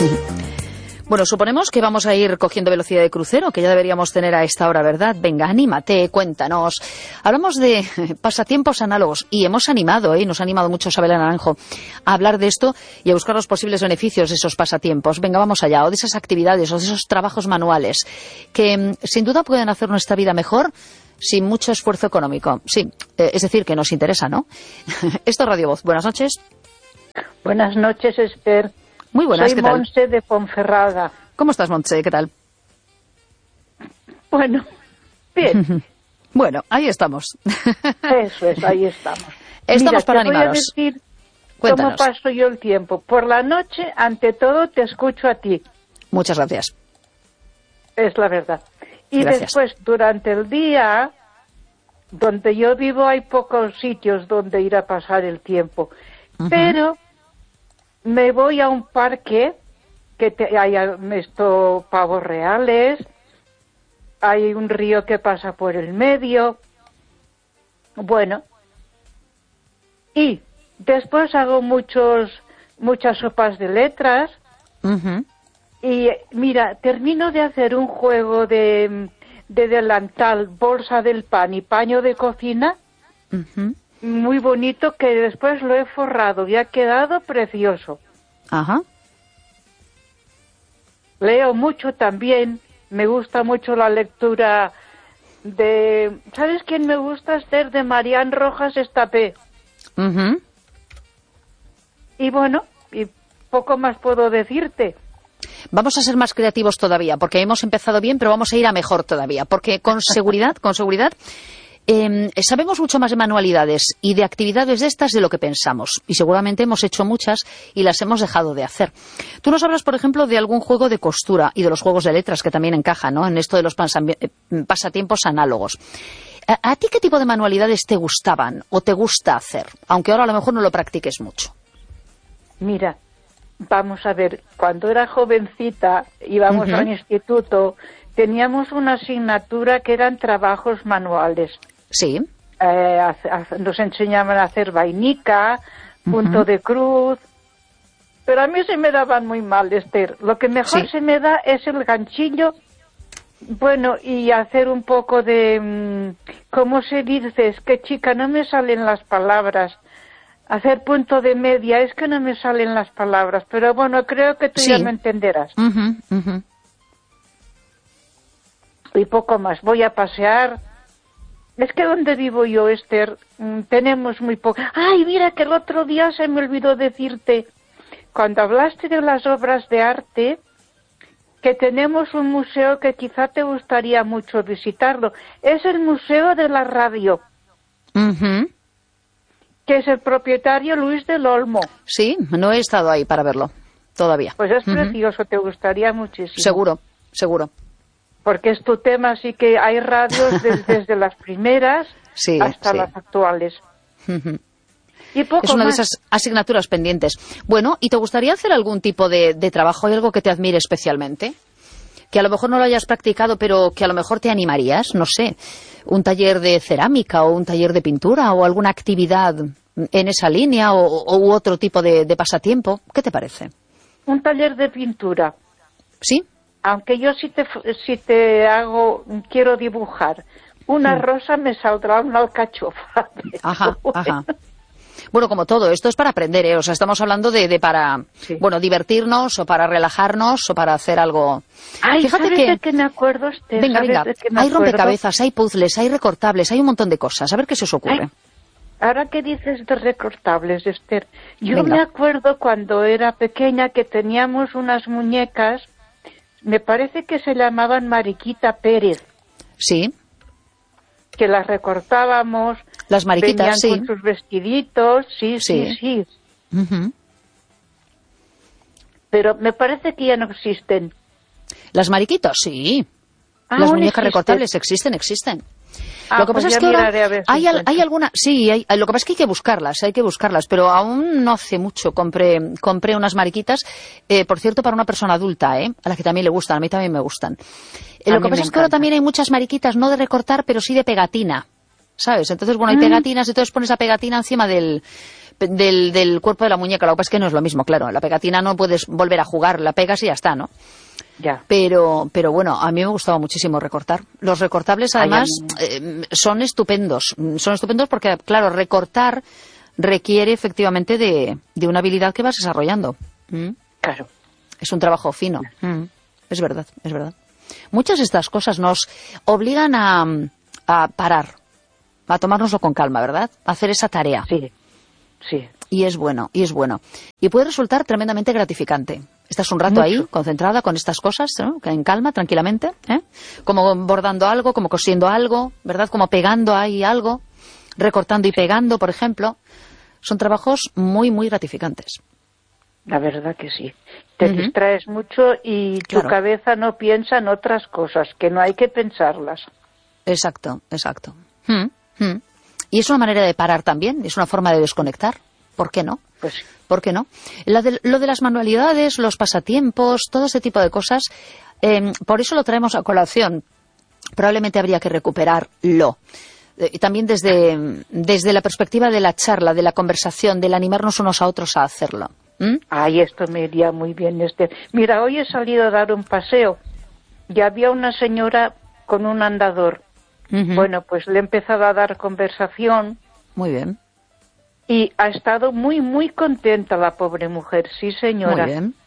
Bueno, suponemos que vamos a ir cogiendo velocidad de crucero, que ya deberíamos tener a esta hora, ¿verdad? Venga, anímate, cuéntanos. Hablamos de pasatiempos análogos y hemos animado, nos ha animado mucho Sabela Naranjo a hablar de esto y a buscar los posibles beneficios de esos pasatiempos. Venga, vamos allá, o de esas actividades, o de esos trabajos manuales que sin duda pueden hacer nuestra vida mejor sin mucho esfuerzo económico. Sí, es decir, que nos interesa, ¿no? Esto es Radio Voz. Buenas noches. Buenas noches, Esther. Muy buenas, Soy ¿qué tal? Montse de Ponferrada. ¿Cómo estás, Montse? ¿Qué tal? Bueno, bien. Bueno, ahí estamos. Eso es, ahí estamos. Estamos Mira, para te animaros. Voy a decir Cuéntanos. cómo paso yo el tiempo. Por la noche, ante todo, te escucho a ti. Muchas gracias. Es la verdad. Y Gracias. después, durante el día, donde yo vivo hay pocos sitios donde ir a pasar el tiempo. Pero me voy a un parque que hay pavos reales, hay un río que pasa por el medio. Bueno, y después hago muchas sopas de letras. Y mira, termino de hacer un juego de delantal, bolsa del pan y paño de cocina, muy bonito, que después lo he forrado y ha quedado precioso. Ajá. Leo mucho también, me gusta mucho la lectura de... ¿Sabes quién me gusta, Esther? De Marián Rojas Estapé. Y bueno, y poco más puedo decirte. Vamos a ser más creativos todavía, porque hemos empezado bien, pero vamos a ir a mejor todavía, porque con seguridad, sabemos mucho más de manualidades y de actividades de estas de lo que pensamos, y seguramente hemos hecho muchas y las hemos dejado de hacer. Tú nos hablas, por ejemplo, de algún juego de costura y de los juegos de letras, que también encajan, ¿no?, en esto de los pasatiempos análogos. ¿A ti qué tipo de manualidades te gustaban o te gusta hacer? Aunque ahora a lo mejor no lo practiques mucho. Mira, vamos a ver, cuando era jovencita, íbamos al instituto, teníamos una asignatura que eran trabajos manuales. Sí. Nos enseñaban a hacer vainica, punto de cruz, pero a mí se me daban muy mal, Esther. Lo que mejor se me da es el ganchillo, bueno, y hacer un poco de, ¿cómo se dice? Es que, chica, no me salen las palabras. Hacer punto de media, es que no me salen las palabras, pero bueno, creo que tú ya me entenderás. Y poco más, voy a pasear. Es que donde vivo yo, Esther, tenemos muy poco. Ay, mira que el otro día se me olvidó decirte, cuando hablaste de las obras de arte, que tenemos un museo que quizá te gustaría mucho visitarlo. Es el Museo de la Radio. Que es el propietario Luis del Olmo. Sí, no he estado ahí para verlo todavía. Pues es precioso, te gustaría muchísimo. Seguro. Porque es tu tema, así que hay radios desde las primeras hasta las actuales. Y poco es una más. de esas asignaturas pendientes. Bueno, ¿y te gustaría hacer algún tipo de trabajo? ¿Hay algo que te admire especialmente? Que a lo mejor no lo hayas practicado, pero que a lo mejor te animarías, no sé, un taller de cerámica o un taller de pintura o alguna actividad en esa línea u otro tipo de pasatiempo. ¿Qué te parece? Un taller de pintura. ¿Sí? Aunque yo si quiero dibujar una rosa, me saldrá una alcachofa. Ajá. Bueno, como todo, esto es para aprender, ¿eh? O sea, estamos hablando para, bueno, divertirnos o para relajarnos o para hacer algo. Ay, fíjate ¿sabes de qué me acuerdo, Esther? Venga. Hay rompecabezas, hay puzzles, hay recortables, hay un montón de cosas. A ver qué se os ocurre. Ahora que dices de recortables, Esther, yo me acuerdo cuando era pequeña que teníamos unas muñecas, me parece que se llamaban Mariquita Pérez. Sí. Que las recortábamos. Las mariquitas, venían con sus vestiditos, sí. Pero me parece que ya no existen. Las mariquitas, sí. Las muñecas recortables existen. Lo que pasa es que ahora hay alguna, lo que pasa es que hay que buscarlas, pero aún no hace mucho compré unas mariquitas, por cierto, para una persona adulta, a la que también le gustan, a mí también me gustan. Lo que pasa es que ahora también hay muchas mariquitas, no de recortar, pero sí de pegatina, ¿sabes? Entonces, bueno, hay pegatinas, entonces pones la pegatina encima del del cuerpo de la muñeca. Lo que pasa es que no es lo mismo, claro. La pegatina no puedes volver a jugar, la pegas y ya está, ¿no? Ya. Pero bueno, a mí me gustaba muchísimo recortar. Los recortables, además, son estupendos. Son estupendos porque, claro, recortar requiere efectivamente de una habilidad que vas desarrollando. Claro. Es un trabajo fino. Es verdad, es verdad. Muchas de estas cosas nos obligan a parar, a tomárnoslo con calma, ¿verdad? A hacer esa tarea. Sí, sí. Y es bueno, y es bueno. Y puede resultar tremendamente gratificante. Estás un rato ahí, concentrada con estas cosas, ¿no? En calma, tranquilamente, ¿eh? Como bordando algo, como cosiendo algo, ¿verdad? Como pegando ahí algo, recortando y pegando, por ejemplo. Son trabajos muy, muy gratificantes. La verdad que sí. Te distraes mucho y tu cabeza no piensa en otras cosas, que no hay que pensarlas. Exacto, exacto. Y es una manera de parar también, es una forma de desconectar. ¿Por qué no? Pues sí. ¿Por qué no? Lo de las manualidades, los pasatiempos, todo ese tipo de cosas, por eso lo traemos a colación. Probablemente habría que recuperarlo. Y también desde la perspectiva de la charla, de la conversación, del animarnos unos a otros a hacerlo. Ay, esto me iría muy bien, Esther. Mira, hoy he salido a dar un paseo y había una señora con un andador. Bueno, pues le he empezado a dar conversación. Muy bien. Y ha estado muy, muy contenta la pobre mujer, sí, señora. Muy bien.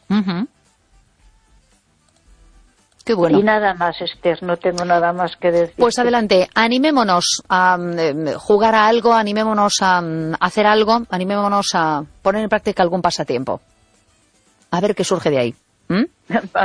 Qué bueno. Y nada más, Esther, no tengo nada más que decir. Pues adelante, animémonos a jugar a algo, animémonos a hacer algo, animémonos a poner en práctica algún pasatiempo. A ver qué surge de ahí.